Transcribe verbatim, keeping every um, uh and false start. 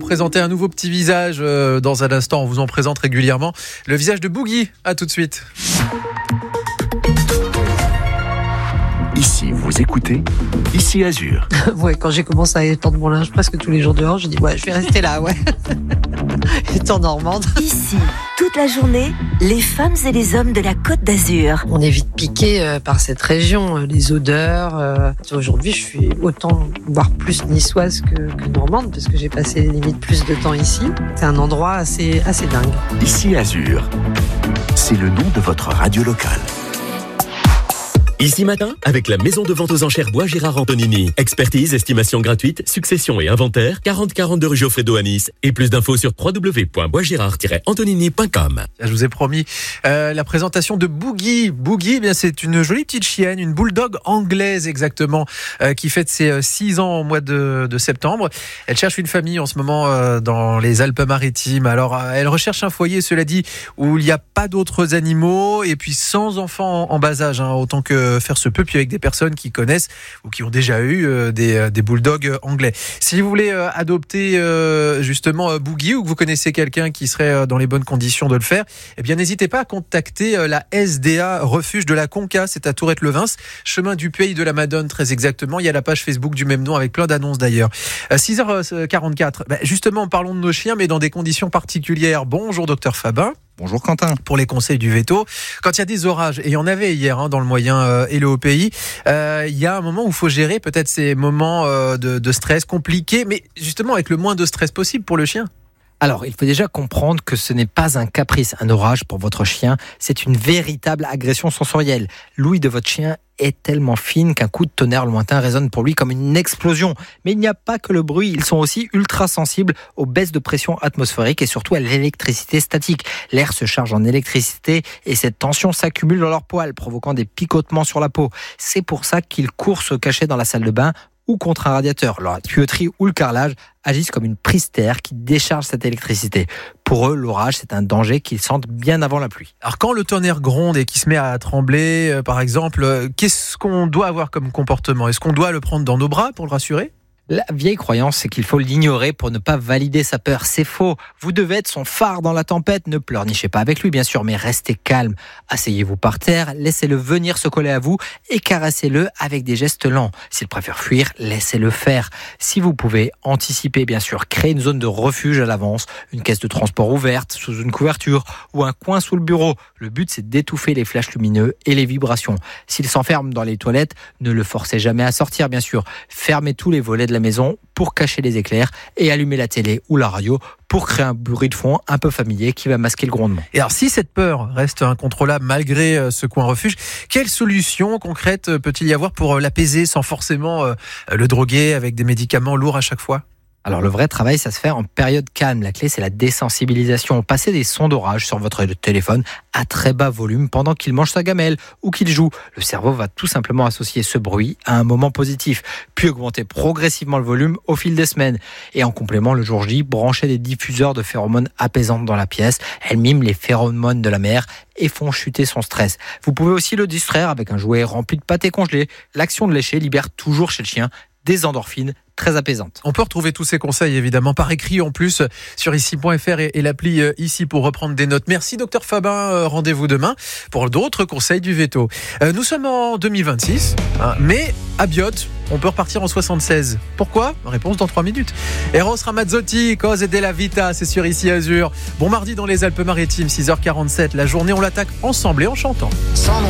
présenter un nouveau petit visage euh, dans un instant. On vous en présente régulièrement. Le visage de Boogie. À tout de suite. Ici, vous écoutez Ici Azur. Ouais, quand j'ai commencé à étendre mon linge presque tous les jours dehors, je dis ouais, je vais rester là, ouais. Étant normande. Ici, toute la journée, les femmes et les hommes de la Côte d'Azur. On est vite piqué euh, par cette région, euh, les odeurs. Euh. Aujourd'hui, je suis autant, voire plus niçoise que, que normande, parce que j'ai passé limite plus de temps ici. C'est un endroit assez, assez dingue. Ici Azur, c'est le nom de votre radio locale. Ici Matin, avec la maison de vente aux enchères Bois Girard Antonini. Expertise, estimation gratuite, succession et inventaire, quarante quarante-deux rue Geoffredo à Nice. Et plus d'infos sur w w w point bois girard tiret antonini point com. Je vous ai promis euh, la présentation de Boogie. Boogie, eh bien, c'est une jolie petite chienne, une bulldog anglaise exactement, euh, qui fête ses six ans au mois de, de septembre. Elle cherche une famille en ce moment euh, dans les Alpes-Maritimes. Alors, euh, elle recherche un foyer, cela dit, où il n'y a pas d'autres animaux et puis sans enfants en, en bas âge, hein, autant que faire se peut, puis avec des personnes qui connaissent ou qui ont déjà eu euh, des, euh, des bulldogs anglais. Si vous voulez euh, adopter euh, justement euh, Boogie ou que vous connaissez quelqu'un qui serait euh, dans les bonnes conditions de le faire, eh bien n'hésitez pas à contacter euh, la S D A Refuge de la Conca, c'est à Tourette-le-Vins, chemin du Pays de la Madone très exactement. Il y a la page Facebook du même nom avec plein d'annonces d'ailleurs. Euh, six heures quarante-quatre, bah, justement parlons de nos chiens mais dans des conditions particulières. Bonjour docteur Fabin. Bonjour Quentin. Pour les conseils du veto, quand il y a des orages, et il y en avait hier hein, dans le moyen euh, et le haut pays, euh, il y a un moment où il faut gérer peut-être ces moments euh, de, de stress compliqués, mais justement avec le moins de stress possible pour le chien. Alors, il faut déjà comprendre que ce n'est pas un caprice, un orage pour votre chien, c'est une véritable agression sensorielle. L'ouïe de votre chien est tellement fine qu'un coup de tonnerre lointain résonne pour lui comme une explosion. Mais il n'y a pas que le bruit, ils sont aussi ultra sensibles aux baisses de pression atmosphérique et surtout à l'électricité statique. L'air se charge en électricité et cette tension s'accumule dans leurs poils, provoquant des picotements sur la peau. C'est pour ça qu'ils courent se cacher dans la salle de bain ou contre un radiateur. La tuyauterie ou le carrelage agissent comme une prise terre qui décharge cette électricité. Pour eux, l'orage, c'est un danger qu'ils sentent bien avant la pluie. Alors quand le tonnerre gronde et qu'il se met à trembler, euh, par exemple, euh, qu'est-ce qu'on doit avoir comme comportement ? Est-ce qu'on doit le prendre dans nos bras pour le rassurer ? La vieille croyance, c'est qu'il faut l'ignorer pour ne pas valider sa peur. C'est faux. Vous devez être son phare dans la tempête. Ne pleurnichez pas avec lui, bien sûr, mais restez calme. Asseyez-vous par terre, laissez-le venir se coller à vous et caressez-le avec des gestes lents. S'il préfère fuir, laissez-le faire. Si vous pouvez, anticipez, bien sûr. Créez une zone de refuge à l'avance, une caisse de transport ouverte, sous une couverture ou un coin sous le bureau. Le but, c'est d'étouffer les flashs lumineux et les vibrations. S'il s'enferme dans les toilettes, ne le forcez jamais à sortir, bien sûr. Fermez tous les volets de la maison pour cacher les éclairs et allumer la télé ou la radio pour créer un bruit de fond un peu familier qui va masquer le grondement. Et alors si cette peur reste incontrôlable malgré ce coin refuge, quelle solution concrète peut-il y avoir pour l'apaiser sans forcément le droguer avec des médicaments lourds à chaque fois ? Alors le vrai travail, ça se fait en période calme. La clé, c'est la désensibilisation. Passez des sons d'orage sur votre téléphone à très bas volume pendant qu'il mange sa gamelle ou qu'il joue. Le cerveau va tout simplement associer ce bruit à un moment positif, puis augmenter progressivement le volume au fil des semaines. Et en complément, le jour J, branchez des diffuseurs de phéromones apaisantes dans la pièce. Elles miment les phéromones de la mère et font chuter son stress. Vous pouvez aussi le distraire avec un jouet rempli de pâté congelé. L'action de lécher libère toujours chez le chien des endorphines très apaisantes. On peut retrouver tous ces conseils évidemment par écrit en plus sur ici point f r et, et l'appli euh, ici pour reprendre des notes. Merci docteur Fabin, euh, rendez-vous demain pour d'autres conseils du veto. Euh, nous sommes en deux mille vingt-six, hein, mais à Biot, on peut repartir en soixante-seize. Pourquoi ? Réponse dans trois minutes. Eros Ramazzotti, Cose della Vita, c'est sur Ici Azur. Bon mardi dans les Alpes-Maritimes, six heures quarante-sept. La journée, on l'attaque ensemble et en chantant. Sans